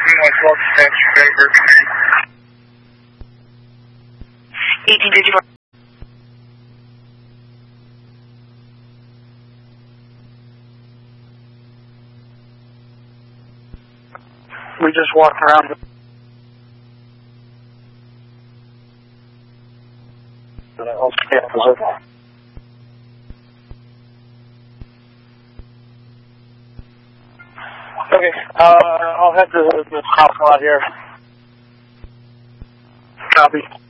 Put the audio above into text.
1854. We just walked around. Okay, I'll head to the house lot here. Copy.